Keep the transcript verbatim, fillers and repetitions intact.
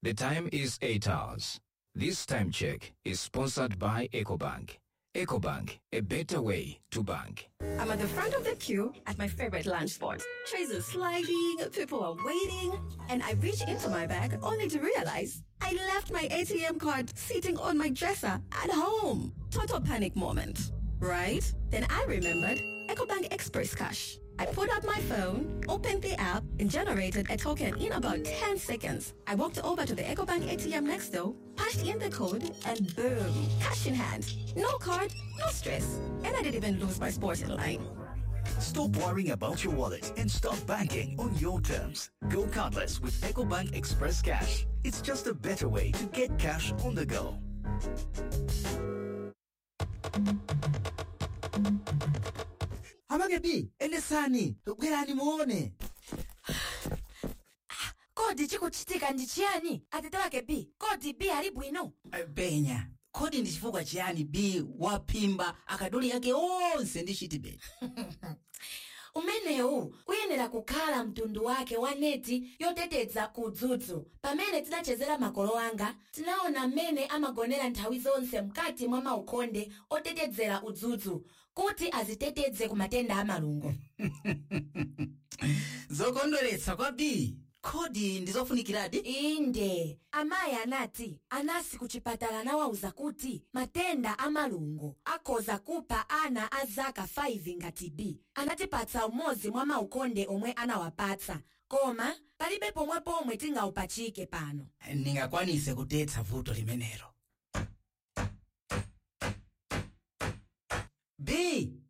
The time is eight hours. This time check is sponsored by EcoBank. EcoBank, a better way to bank. I'm at the front of the queue at my favorite lunch spot. Trays are sliding, people are waiting, and I reach into my bag only to realize I left my A T M card sitting on my dresser at home. Total panic moment, right? Then I remembered EcoBank Express Cash. I pulled out my phone, opened the app, and generated a token in about ten seconds. I walked over to the EcoBank A T M next door, punched in the code, and boom, cash in hand. No card, no stress. And I didn't even lose my sporting line. Stop worrying about your wallet and start banking on your terms. Go cardless with EcoBank Express Cash. It's just a better way to get cash on the go. Hamagebi, elesani, bwerani muone. Kodi chikuchitika ndi chiyani? Atete wake B, kodi B ali bwino? Benya, kodi ndi chifukwa chiyani B wapimba akaduli yake onse ndi chitibeti? Umenewu uyenera kukhala mtundu wake wa neti yoteteza kudzudzu. Pamene tinachezera makolo anga, tinaona mmene amagonera nthawi zonse mkati mwa maukonde otetezera udzudzu kuti aziteteze ku matenda a malungo. Zokondweretsa kwa B. Kodi ndizofunikiradi? Inde, amayi anati anasi kuchipatala nawauza kuti matenda amalungo akhoza kupha ana a zaka five ngati B. Anatipatsa umodzi mwa maukonde omwe anawapatsa, koma palibe pomwe pomwe tingaupachike pano. Ningakwanise kutetsa vuto limenelo. B,